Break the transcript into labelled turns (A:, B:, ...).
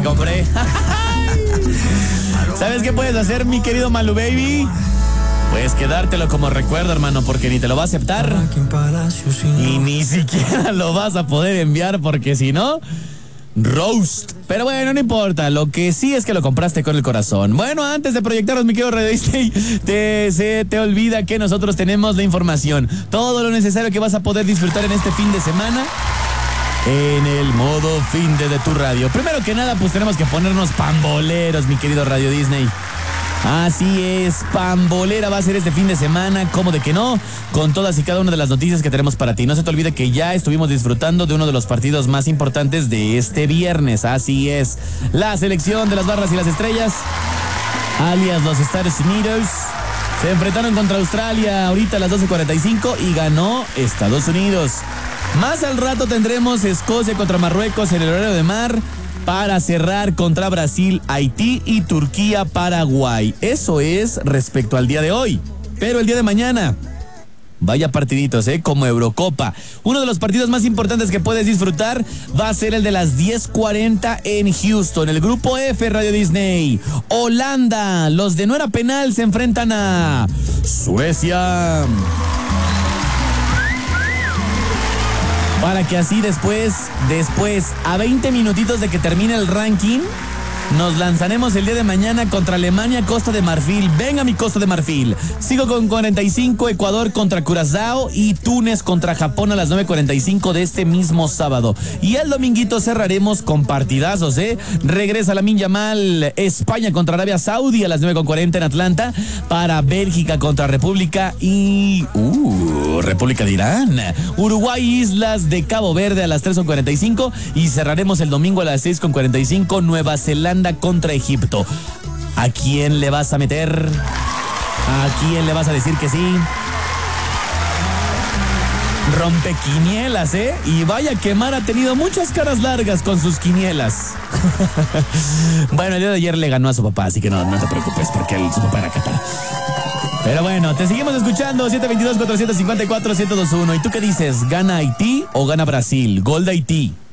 A: compré. ¿Sabes qué puedes hacer, mi querido Malu Baby? Puedes quedártelo como recuerdo, hermano, porque ni te lo va a aceptar y ni siquiera lo vas a poder enviar, porque si no, roast. Pero bueno, no importa, lo que sí es que lo compraste con el corazón. Bueno, antes de proyectarnos, mi querido Radio Disney, se te olvida que nosotros tenemos la información, todo lo necesario que vas a poder disfrutar en este fin de semana en el modo fin de tu radio. Primero que nada, pues tenemos que ponernos pamboleros, mi querido Radio Disney. Así es, pambolera va a ser este fin de semana, ¿cómo de que no? Con todas y cada una de las noticias que tenemos para ti. No se te olvide que ya estuvimos disfrutando de uno de los partidos más importantes de este viernes. Así es, la selección de las barras y las estrellas, alias los Estados Unidos, se enfrentaron contra Australia ahorita a las 12:45 y ganó Estados Unidos. Más al rato tendremos Escocia contra Marruecos en el horario de mar, para cerrar contra Brasil, Haití y Turquía, Paraguay. Eso es respecto al día de hoy. Pero el día de mañana, vaya partiditos, como Eurocopa. Uno de los partidos más importantes que puedes disfrutar va a ser el de las 10:40 en Houston. El grupo F, Radio Disney. Holanda, los de no era penal, se enfrentan a Suecia. Para que así después, a 20 minutitos de que termine el ranking, nos lanzaremos el día de mañana contra Alemania, Costa de Marfil. Venga, mi Costa de Marfil. Sigo con 45, Ecuador contra Curazao y Túnez contra Japón a las 9:45 de este mismo sábado. Y el dominguito cerraremos con partidazos, Regresa Lamine Yamal, España contra Arabia Saudí a las 9:40 en Atlanta, para Bélgica contra República y República de Irán. Uruguay, Islas de Cabo Verde a las 3:45 y cerraremos el domingo a las 6:45, Nueva Zelanda contra Egipto. ¿A quién le vas a meter? ¿A quién le vas a decir que sí? Rompequinielas, Y vaya que Mar ha tenido muchas caras largas con sus quinielas. Bueno, el día de ayer le ganó a su papá, así que no te preocupes, porque su papá era Qatar. Pero bueno, te seguimos escuchando, 722-454-1021. ¿Y tú qué dices? ¿Gana Haití o gana Brasil? Gol de Haití.